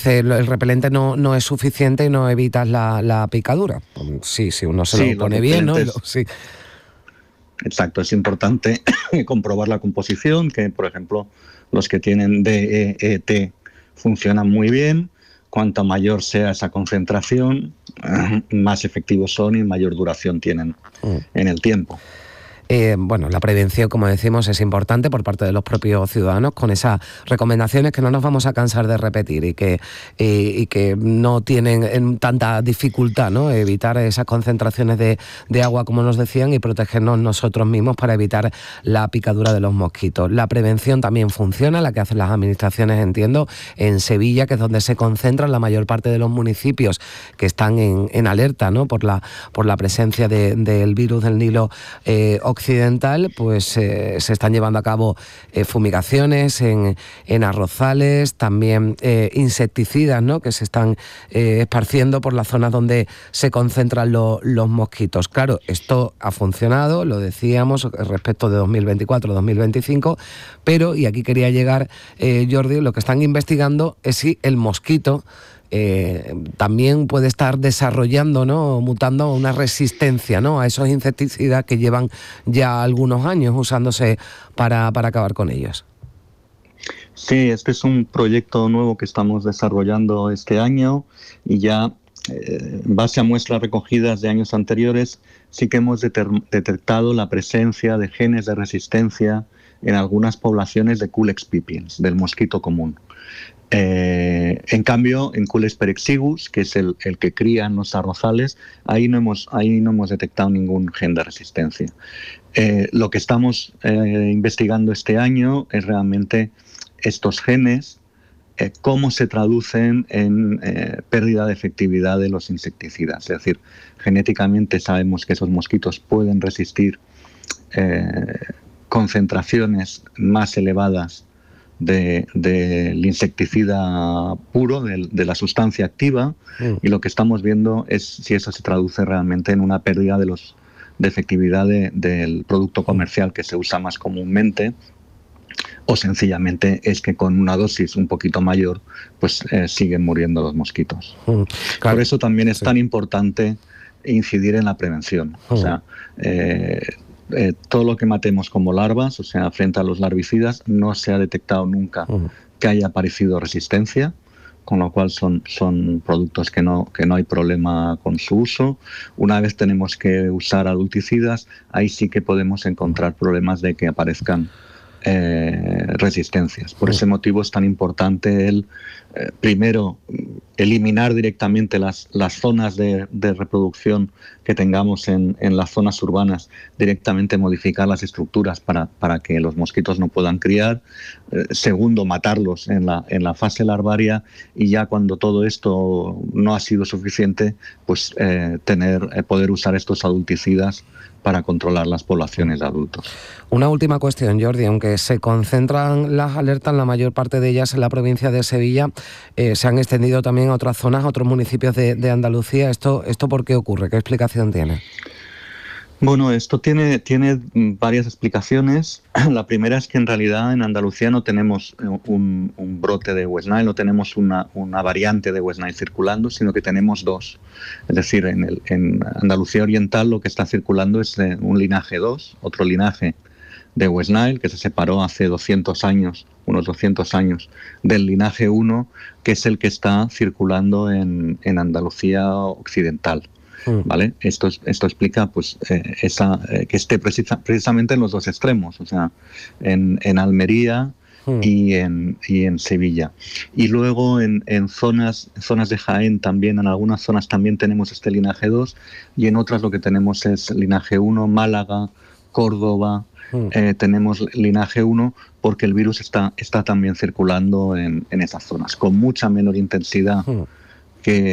veces el repelente no es suficiente y no evitas la picadura. Sí, uno se lo pone bien, ¿no? Sí. Exacto, es importante comprobar la composición, que por ejemplo los que tienen DEET funcionan muy bien. Cuanto mayor sea esa concentración, más efectivos son y mayor duración tienen en el tiempo. Bueno, la prevención, como decimos, es importante por parte de los propios ciudadanos, con esas recomendaciones que no nos vamos a cansar de repetir y que no tienen tanta dificultad, ¿no? Evitar esas concentraciones de agua, como nos decían, y protegernos nosotros mismos para evitar la picadura de los mosquitos. La prevención también funciona, la que hacen las administraciones, entiendo, en Sevilla, que es donde se concentran la mayor parte de los municipios que están en alerta, ¿no? por la presencia del virus del Nilo occidental, pues se están llevando a cabo fumigaciones en arrozales, también insecticidas, ¿no? Que se están esparciendo por las zonas donde se concentran los mosquitos. Claro, esto ha funcionado, lo decíamos, respecto de 2024-2025, pero, y aquí quería llegar, Jordi, lo que están investigando es si el mosquito también puede estar desarrollando, ¿no? Mutando una resistencia, ¿no? A esos insecticidas que llevan ya algunos años usándose para acabar con ellos. Sí, este es un proyecto nuevo que estamos desarrollando este año y ya en base a muestras recogidas de años anteriores sí que hemos detectado la presencia de genes de resistencia en algunas poblaciones de Culex pipiens, del mosquito común. En cambio, en Culex perexiguus, que es el que crían los arrozales, ahí no hemos detectado ningún gen de resistencia. Lo que estamos investigando este año es realmente estos genes, cómo se traducen en pérdida de efectividad de los insecticidas. Es decir, genéticamente sabemos que esos mosquitos pueden resistir concentraciones más elevadas del insecticida puro, de la sustancia activa, y lo que estamos viendo es si eso se traduce realmente en una pérdida de efectividad del producto comercial que se usa más comúnmente, o sencillamente es que con una dosis un poquito mayor pues siguen muriendo los mosquitos. Claro. Por eso también es tan importante incidir en la prevención. O sea, todo lo que matemos como larvas, o sea, frente a los larvicidas, no se ha detectado nunca que haya aparecido resistencia, con lo cual son productos que no hay problema con su uso. Una vez tenemos que usar adulticidas, ahí sí que podemos encontrar problemas de que aparezcan resistencias. Por ese motivo es tan importante primero eliminar directamente las zonas de reproducción que tengamos en las zonas urbanas, directamente modificar las estructuras para que los mosquitos no puedan criar. Segundo, matarlos en la fase larvaria, y ya cuando todo esto no ha sido suficiente, pues poder usar estos adulticidas para controlar las poblaciones de adultos. Una última cuestión, Jordi. Aunque se concentran las alertas, la mayor parte de ellas en la provincia de Sevilla, se han extendido también a otras zonas, a otros municipios de Andalucía. ¿Esto por qué ocurre? ¿Qué explicación tiene? Bueno, esto tiene varias explicaciones. La primera es que en realidad en Andalucía no tenemos un brote de West Nile, no tenemos una variante de West Nile circulando, sino que tenemos dos. Es decir, en Andalucía Oriental lo que está circulando es un linaje 2, otro linaje de West Nile, que se separó hace 200 años, unos 200 años, del linaje 1, que es el que está circulando en Andalucía Occidental. ¿Vale? Esto explica pues, que esté precisamente en los dos extremos, o sea, en Almería y en Sevilla. Y luego en zonas de Jaén también, en algunas zonas también tenemos este linaje 2, y en otras lo que tenemos es linaje 1, Málaga, Córdoba, tenemos linaje 1, porque el virus está también circulando en esas zonas, con mucha menor intensidad que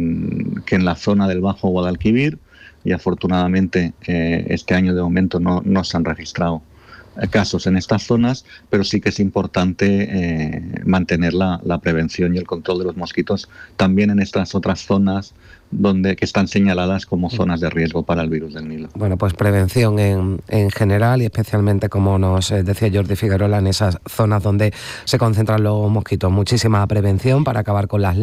en la zona del Bajo Guadalquivir, y afortunadamente este año de momento no se han registrado casos en estas zonas, pero sí que es importante mantener la prevención y el control de los mosquitos también en estas otras zonas que están señaladas como zonas de riesgo para el virus del Nilo. Bueno, pues prevención en general, y especialmente, como nos decía Jordi Figuerola, en esas zonas donde se concentran los mosquitos. Muchísima prevención para acabar con las